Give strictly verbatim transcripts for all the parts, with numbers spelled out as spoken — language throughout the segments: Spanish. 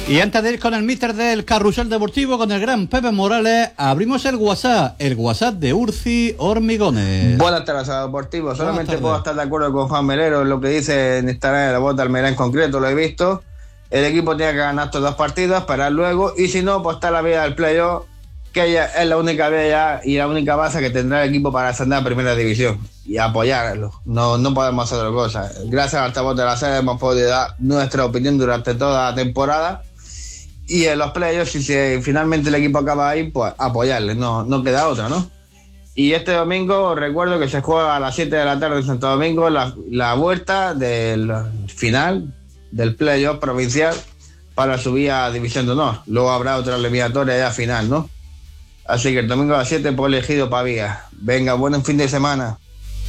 Y antes de ir con el míster del Carrusel Deportivo, con el gran Pepe Morales, abrimos el WhatsApp, el WhatsApp de Urci Hormigones. Buenas tardes, Deportivo. Solamente puedo estar de acuerdo con Juan Melero en lo que dice en Instagram de la voz de Almería en concreto, lo he visto. El equipo tiene que ganar estos dos partidos, esperar luego, y si no, pues está la vía del playoff, que ya es la única vía y la única base que tendrá el equipo para ascender a Primera División y apoyarlo. No, no podemos hacer otra cosa. Gracias al altavoz de la sede hemos podido dar nuestra opinión durante toda la temporada. Y en los playoffs, si, si finalmente el equipo acaba ahí, pues apoyarle, no, no queda otra, ¿no? Y este domingo recuerdo que se juega a las siete de la tarde en Santo Domingo la, la vuelta del final del playoff provincial para subir a División de Honor. Luego habrá otra eliminatoria ya final, ¿no? Así que el domingo a las siete por elegido Pavía. Venga, buen fin de semana.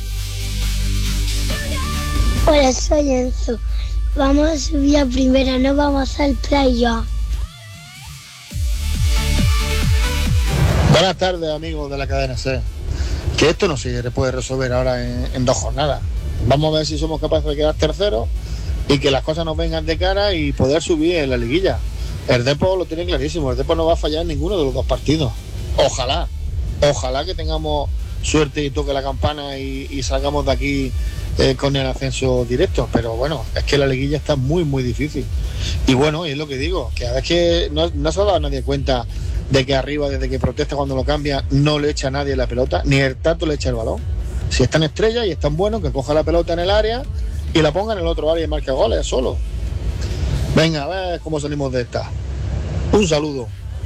Hola, soy Enzo. Vamos a subir a primera, no vamos al playoff. Buenas tardes, amigos de la cadena C. Que esto no se puede resolver ahora en, en dos jornadas. Vamos a ver si somos capaces de quedar terceros y que las cosas nos vengan de cara y poder subir en la liguilla. El Depor lo tiene clarísimo, el Depor no va a fallar en ninguno de los dos partidos. Ojalá, ojalá que tengamos suerte y toque la campana y, y salgamos de aquí eh, con el ascenso directo, pero bueno, es que la liguilla está muy muy difícil. Y bueno, es lo que digo, que a veces que no, no se ha dado nadie cuenta de que arriba, desde que protesta cuando lo cambia, no le echa a nadie la pelota, ni el Tato le echa el balón. Si están estrellas y están buenos, que coja la pelota en el área y la ponga en el otro área y marque goles solo. Venga, a ver cómo salimos de esta. Un saludo.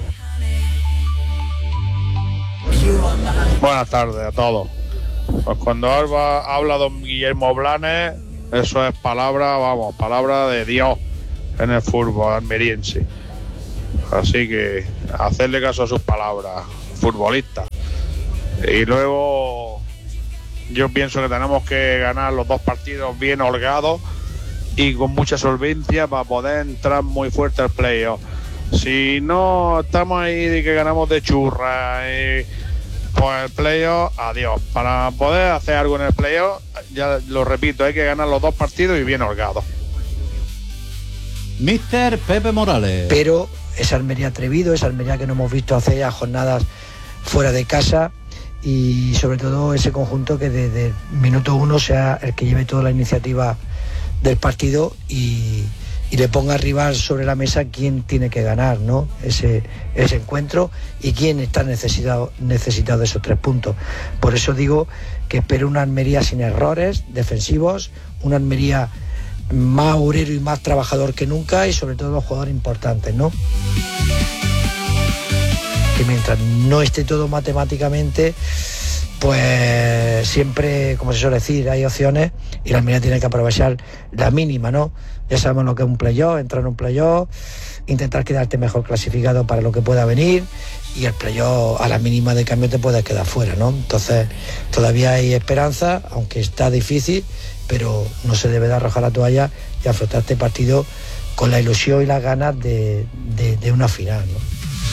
Buenas tardes a todos. Pues cuando Alba habla don Guillermo Blanes, eso es palabra, vamos, palabra de Dios en el fútbol almeriense. Así que hacerle caso a sus palabras, futbolistas. Y luego yo pienso que tenemos que ganar los dos partidos bien holgados y con mucha solvencia para poder entrar muy fuerte al playoff. Si no estamos ahí de que ganamos de churra, eh, pues el playoff, adiós. Para poder hacer algo en el playoff, ya lo repito, hay que ganar los dos partidos y bien holgados. míster Pepe Morales. Pero esa Almería atrevido, esa Almería que no hemos visto hace ya jornadas fuera de casa, y sobre todo ese conjunto que desde el minuto uno sea el que lleve toda la iniciativa del partido y, y le ponga arriba sobre la mesa quién tiene que ganar, ¿no? ese, ese encuentro y quién está necesitado, necesitado de esos tres puntos. Por eso digo que espero una Almería sin errores defensivos, una Almería más obrero y más trabajador que nunca, y sobre todo los jugadores importantes, ¿no? Que mientras no esté todo matemáticamente, pues siempre, como se suele decir, hay opciones y la Almería tiene que aprovechar la mínima, ¿no? Ya sabemos lo que es un playoff, entrar en un playoff, intentar quedarte mejor clasificado para lo que pueda venir, y el playoff a la mínima de cambio te puedes quedar fuera, ¿no? Entonces todavía hay esperanza, aunque está difícil, pero no se debe de arrojar la toalla y afrontar este partido con la ilusión y las ganas de, de, de una final, ¿no?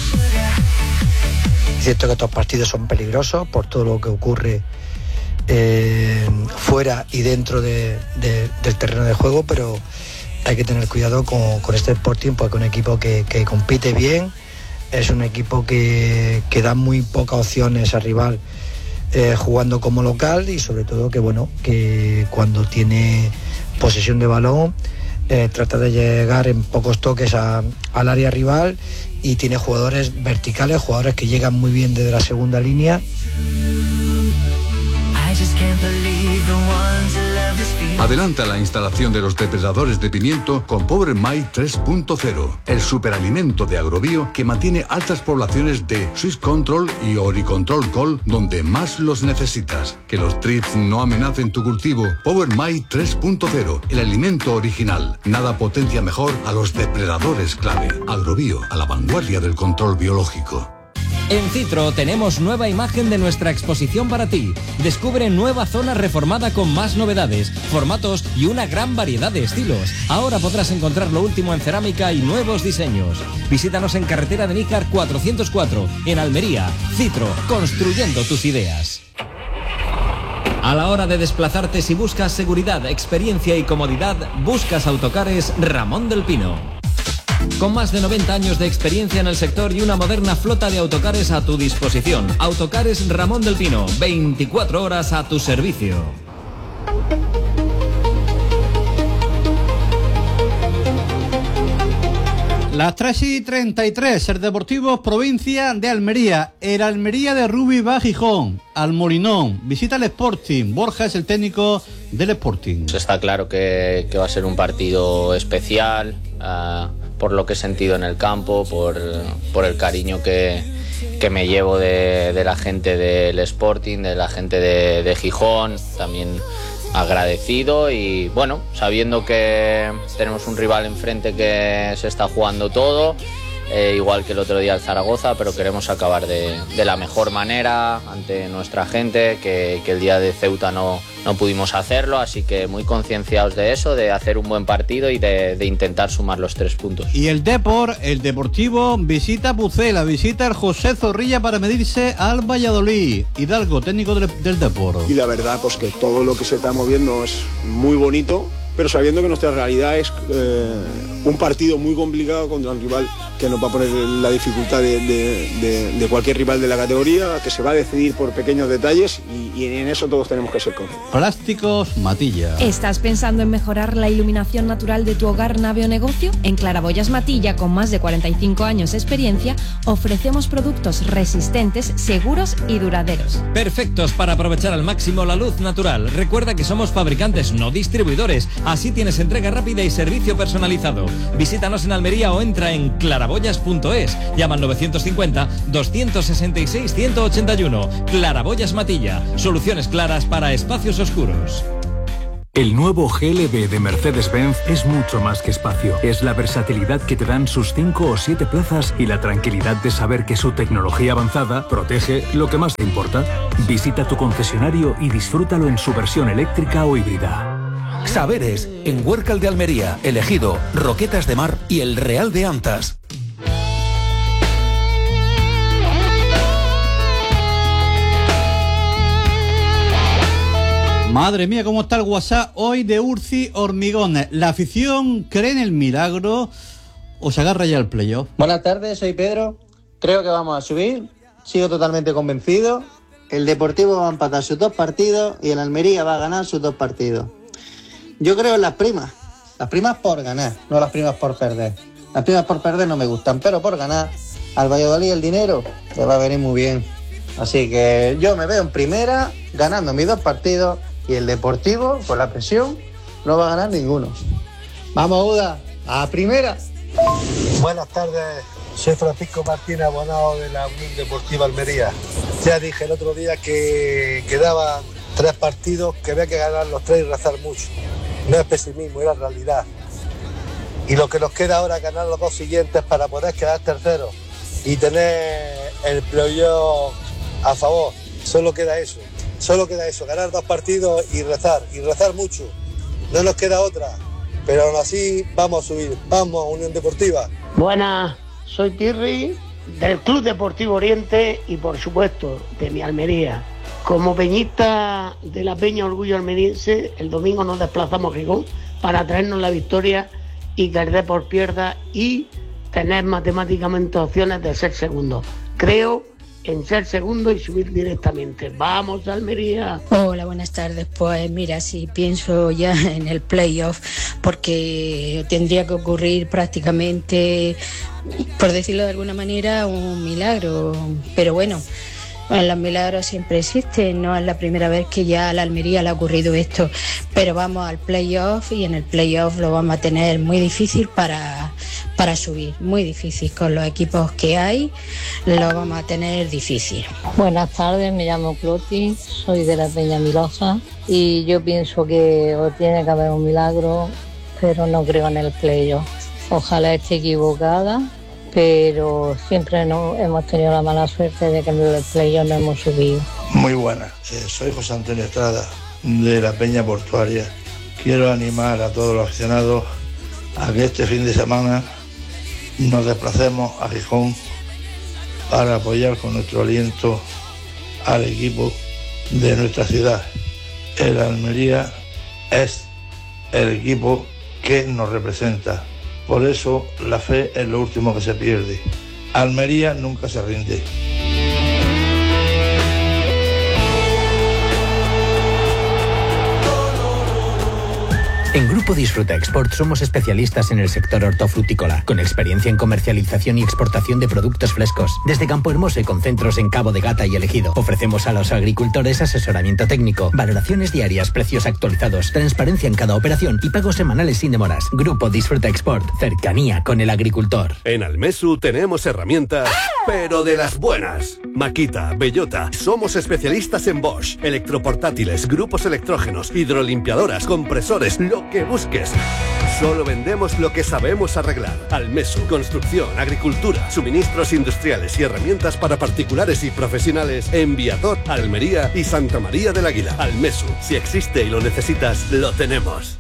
Es cierto que estos partidos son peligrosos por todo lo que ocurre eh, fuera y dentro de, de, del terreno de juego, pero hay que tener cuidado con, con este Sporting, porque es un equipo que, que compite bien, es un equipo que, que da muy pocas opciones al rival eh, jugando como local, y sobre todo que bueno, que cuando tiene posesión de balón eh, trata de llegar en pocos toques a, al área rival, y tiene jugadores verticales, jugadores que llegan muy bien desde la segunda línea. Adelanta la instalación de los depredadores de pimiento con Power My tres punto cero, el superalimento de Agrobio que mantiene altas poblaciones de Swiss Control y Oricontrol Col donde más los necesitas. Que los trips no amenacen tu cultivo. Power My tres punto cero, el alimento original. Nada potencia mejor a los depredadores clave. Agrobio, a la vanguardia del control biológico. En Citro tenemos nueva imagen de nuestra exposición para ti. Descubre nueva zona reformada con más novedades, formatos y una gran variedad de estilos. Ahora podrás encontrar lo último en cerámica y nuevos diseños. Visítanos en carretera de Níjar cuatrocientos cuatro, en Almería. Citro, construyendo tus ideas. A la hora de desplazarte, si buscas seguridad, experiencia y comodidad, buscas Autocares Ramón del Pino. Con más de noventa años de experiencia en el sector y una moderna flota de autocares a tu disposición. Autocares Ramón del Pino, veinticuatro horas a tu servicio. Las tres y treinta y tres, el Deportivo provincia de Almería. El Almería de Rubi va a Gijón, al Molinón. Visita el Sporting. Borja es el técnico del Sporting. Está claro que, que va a ser un partido especial, uh, por lo que he sentido en el campo, por, por el cariño que, que me llevo de, de la gente del Sporting, de la gente de, de Gijón. También agradecido y bueno, sabiendo que tenemos un rival enfrente que se está jugando todo, eh, igual que el otro día el Zaragoza, pero queremos acabar de, de la mejor manera ante nuestra gente, que, que el día de Ceuta no, no pudimos hacerlo, así que muy concienciados de eso, de hacer un buen partido y de, de intentar sumar los tres puntos. Y el Depor, el Deportivo, visita Pucela, visita el José Zorrilla para medirse al Valladolid. Hidalgo, técnico del, del Depor. Y la verdad, pues que todo lo que se está moviendo es muy bonito, pero sabiendo que nuestra realidad es eh, un partido muy complicado contra un rival que nos va a poner la dificultad de, de, de, de cualquier rival de la categoría, que se va a decidir por pequeños detalles y, y en eso todos tenemos que ser conscientes. Plásticos Matilla. ¿Estás pensando en mejorar la iluminación natural de tu hogar, nave o negocio? En Claraboyas Matilla, con más de cuarenta y cinco años de experiencia, ofrecemos productos resistentes, seguros y duraderos. Perfectos para aprovechar al máximo la luz natural. Recuerda que somos fabricantes, no distribuidores. Así tienes entrega rápida y servicio personalizado. Visítanos en Almería o entra en claraboyas punto es. Llama al novecientos cincuenta, doscientos sesenta y seis, ciento ochenta y uno. Claraboyas Matilla. Soluciones claras para espacios oscuros. El nuevo G L B de Mercedes-Benz es mucho más que espacio. Es la versatilidad que te dan sus cinco o siete plazas y la tranquilidad de saber que su tecnología avanzada protege lo que más te importa. Visita tu concesionario y disfrútalo en su versión eléctrica o híbrida. Saberes, en Huércal de Almería, El Ejido, Roquetas de Mar y El Real de Antas. Madre mía, cómo está el WhatsApp hoy de Urci Hormigones. ¿La afición cree en el milagro o se agarra ya al playoff? Buenas tardes, soy Pedro. Creo que vamos a subir. Sigo totalmente convencido. El Deportivo va a empatar sus dos partidos y el Almería va a ganar sus dos partidos. Yo creo en las primas. Las primas por ganar, no las primas por perder. Las primas por perder no me gustan, pero por ganar, al Valladolid el dinero le va a venir muy bien. Así que yo me veo en primera, ganando mis dos partidos, y el Deportivo, con la presión, no va a ganar ninguno. Vamos, Uda, a primera. Buenas tardes, soy Francisco Martínez, abonado de la Unión Deportiva Almería. Ya dije el otro día que quedaban tres partidos, que había que ganar los tres y rezar mucho. No es pesimismo, era realidad. Y lo que nos queda ahora es ganar los dos siguientes para poder quedar terceros y tener el playoff a favor. Solo queda eso, solo queda eso, ganar dos partidos y rezar, y rezar mucho. No nos queda otra, pero aún así vamos a subir. Vamos, Unión Deportiva. Buenas, soy Tirri, del Club Deportivo Oriente y por supuesto de mi Almería. Como peñista de la Peña Orgullo Almeriense, el domingo nos desplazamos a Gijón para traernos la victoria y que el Depor pierda y tener matemáticamente opciones de ser segundo. Creo en ser segundo y subir directamente. ¡Vamos, Almería! Hola, buenas tardes. Pues mira, si pienso ya en el playoff, porque tendría que ocurrir prácticamente, por decirlo de alguna manera, un milagro. Pero bueno, los milagros siempre existen, no es la primera vez que ya a la Almería le ha ocurrido esto, pero vamos al playoff y en el playoff lo vamos a tener muy difícil para, para subir, muy difícil, con los equipos que hay lo vamos a tener difícil. Buenas tardes, me llamo Cloti, soy de la Peña Milosa y yo pienso que o tiene que haber un milagro, pero no creo en el playoff. Ojalá esté equivocada, pero siempre no hemos tenido la mala suerte de que en el playoff no hemos subido. Muy buenas, eh, soy José Antonio Estrada, de la Peña Portuaria. Quiero animar a todos los aficionados a que este fin de semana nos desplacemos a Gijón para apoyar con nuestro aliento al equipo de nuestra ciudad. El Almería es el equipo que nos representa. Por eso la fe es lo último que se pierde. Almería nunca se rinde. En Grupo Disfruta Export somos especialistas en el sector hortofrutícola, con experiencia en comercialización y exportación de productos frescos. Desde Campo Hermoso y con centros en Cabo de Gata y El Ejido, ofrecemos a los agricultores asesoramiento técnico, valoraciones diarias, precios actualizados, transparencia en cada operación y pagos semanales sin demoras. Grupo Disfruta Export, cercanía con el agricultor. En Almesu tenemos herramientas, pero de las buenas. Makita, Bellota, somos especialistas en Bosch, electroportátiles, grupos electrógenos, hidrolimpiadoras, compresores, lo que busques. Solo vendemos lo que sabemos arreglar. Almesu, construcción, agricultura, suministros industriales y herramientas para particulares y profesionales en Viator, Almería y Santa María del Águila. Almesu, si existe y lo necesitas, lo tenemos.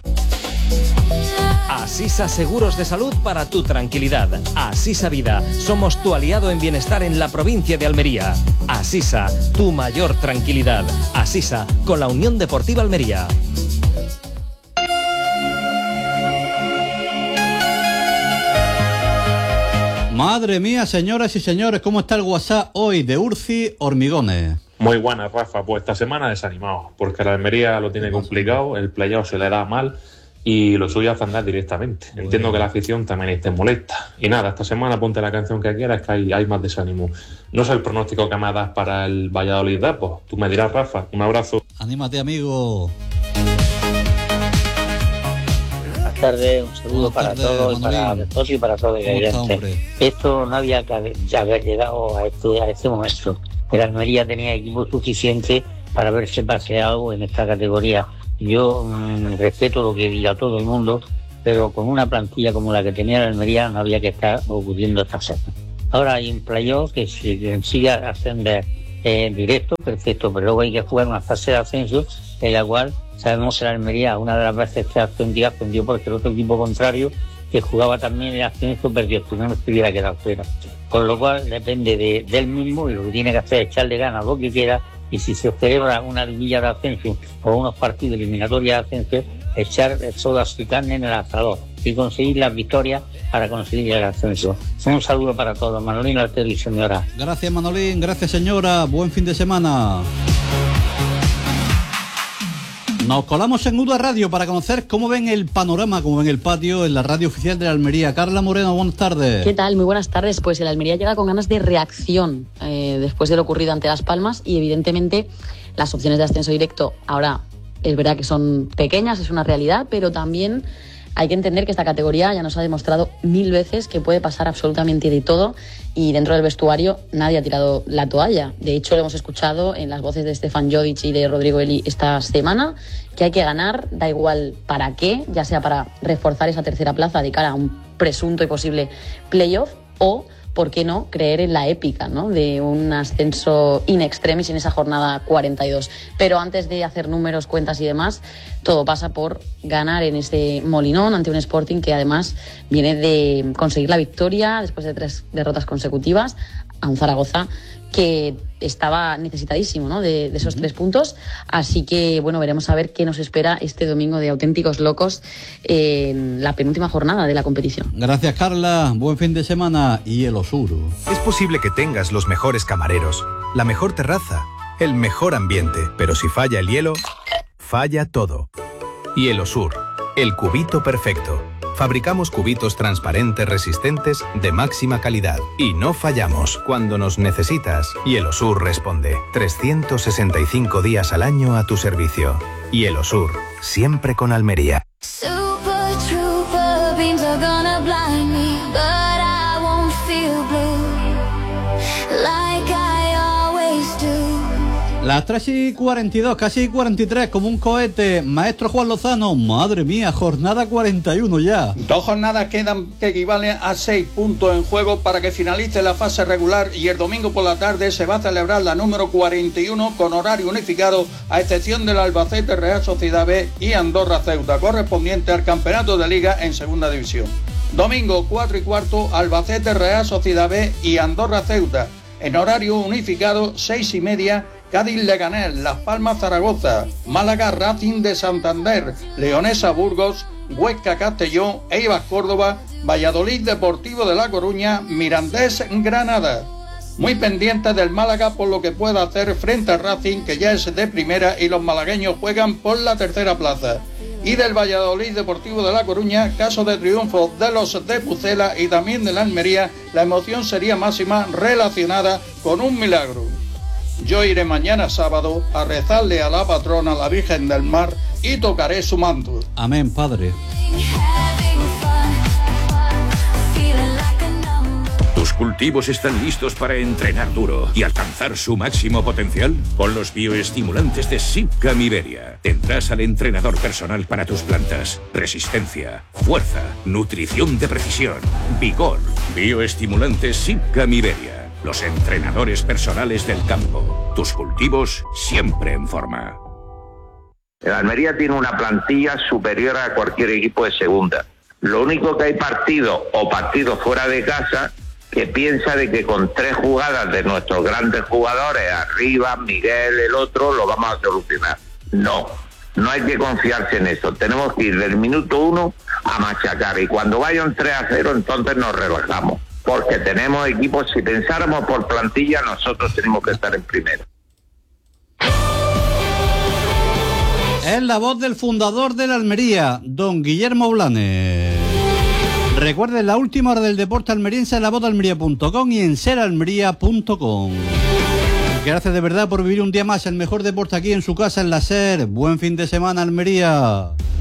Asisa Seguros de Salud para tu tranquilidad. Asisa Vida, somos tu aliado en bienestar en la provincia de Almería. Asisa, tu mayor tranquilidad. Asisa, con la Unión Deportiva Almería. Madre mía, señoras y señores, ¿cómo está el WhatsApp hoy de Urci Hormigones? Muy buenas, Rafa. Pues esta semana desanimado, porque la Almería lo tiene complicado, el playoff se le da mal y lo suyo es andar directamente. Entiendo que la afición también esté molesta. Y nada, esta semana ponte la canción que quieras, que hay, hay más desánimo. No sé el pronóstico que me das para el Valladolid Depor. Tú me dirás, Rafa. Un abrazo. Anímate, amigo. Buenas tardes, un saludo para todos y para todos y para todos los oyentes. Esto no había que haber, ya haber llegado a este, a este momento. El Almería tenía equipo suficiente para haberse paseado en esta categoría. Yo mmm, respeto lo que diga todo el mundo, pero con una plantilla como la que tenía el Almería no había que estar ocurriendo estas cosas. Ahora hay un playoff que si consigue ascender en directo, perfecto, pero luego hay que jugar una fase de ascenso en la cual sabemos que el Almería una de las veces que ascendió, ascendió porque el otro equipo contrario que jugaba también el ascenso perdió, si no no estuviera quedado fuera. Con lo cual depende de, de él mismo y lo que tiene que hacer es echarle ganas lo que quiera, y si se celebra una liguilla de ascenso o unos partidos eliminatorios de ascenso, echar toda su carne en el asador y conseguir las victorias para conseguir el ascenso. Un saludo para todos. Manolín Altero y señora. Gracias, Manolín. Gracias, señora. Buen fin de semana. Nos colamos en U D A Radio para conocer cómo ven el panorama, cómo ven el patio en la radio oficial de la Almería. Carla Moreno, buenas tardes. ¿Qué tal? Muy buenas tardes. Pues el Almería llega con ganas de reacción eh, después de lo ocurrido ante Las Palmas y evidentemente las opciones de ascenso directo ahora es verdad que son pequeñas, es una realidad, pero también hay que entender que esta categoría ya nos ha demostrado mil veces que puede pasar absolutamente de todo y dentro del vestuario nadie ha tirado la toalla. De hecho, lo hemos escuchado en las voces de Stefan Jovic y de Rodrigo Eli esta semana, que hay que ganar, da igual para qué, ya sea para reforzar esa tercera plaza de cara a un presunto y posible playoff o, ¿por qué no?, creer en la épica, ¿no?, de un ascenso in extremis en esa jornada cuarenta y dos. Pero antes de hacer números, cuentas y demás, todo pasa por ganar en ese Molinón ante un Sporting que además viene de conseguir la victoria después de tres derrotas consecutivas a un Zaragoza que estaba necesitadísimo, ¿no?, de, de esos tres puntos. Así que, bueno, veremos a ver qué nos espera este domingo de auténticos locos en la penúltima jornada de la competición. Gracias, Carla. Buen fin de semana. Y el Osuru. Es posible que tengas los mejores camareros, la mejor terraza, el mejor ambiente, pero si falla el hielo, falla todo. Hielo Sur, el cubito perfecto. Fabricamos cubitos transparentes resistentes de máxima calidad y no fallamos. Cuando nos necesitas, Hielo Sur responde. trescientos sesenta y cinco días al año a tu servicio. Hielo Sur, siempre con Almería. Super trooper, beams are gonna blind me, but I won't feel blue like I always do. Las tres y cuarenta y dos, casi cuarenta y tres, como un cohete. Maestro Juan Lozano, madre mía, jornada cuarenta y uno ya. Dos jornadas quedan que equivalen a seis puntos en juego para que finalice la fase regular y el domingo por la tarde se va a celebrar la número cuarenta y uno con horario unificado, a excepción del Albacete Real Sociedad B y Andorra Ceuta, correspondiente al campeonato de liga en segunda división. Domingo cuatro y cuarto, Albacete Real Sociedad B y Andorra Ceuta. En horario unificado, seis y media, Cádiz Leganés, Las Palmas Zaragoza, Málaga Racing de Santander, Leonesa Burgos, Huesca Castellón, Eibar Córdoba, Valladolid Deportivo de La Coruña, Mirandés Granada. Muy pendiente del Málaga por lo que pueda hacer frente a Racing, que ya es de primera y los malagueños juegan por la tercera plaza. Y del Valladolid Deportivo de La Coruña, caso de triunfo de los de Pucela y también de la Almería, la emoción sería máxima relacionada con un milagro. Yo iré mañana sábado a rezarle a la patrona, la Virgen del Mar, y tocaré su manto. Amén, Padre. ¿Tus cultivos están listos para entrenar duro y alcanzar su máximo potencial? Con los bioestimulantes de Sipcam Iberia tendrás al entrenador personal para tus plantas. Resistencia, fuerza, nutrición de precisión, vigor. Bioestimulantes Sipcam Iberia. Los entrenadores personales del campo. Tus cultivos siempre en forma. El Almería tiene una plantilla superior a cualquier equipo de segunda. Lo único que hay partido o partido fuera de casa que piensa de que con tres jugadas de nuestros grandes jugadores, arriba, Miguel, el otro, lo vamos a solucionar. No, no hay que confiarse en eso. Tenemos que ir del minuto uno a machacar y cuando vaya un tres a cero entonces nos relajamos. Porque tenemos equipos, si pensáramos por plantilla, nosotros tenemos que estar en primera. Es la voz del fundador de la Almería, don Guillermo Blanes. Recuerden la última hora del deporte almeriense en la voz de almería punto com y en ser almería punto com. Gracias de verdad por vivir un día más el mejor deporte aquí en su casa en la SER. Buen fin de semana, Almería.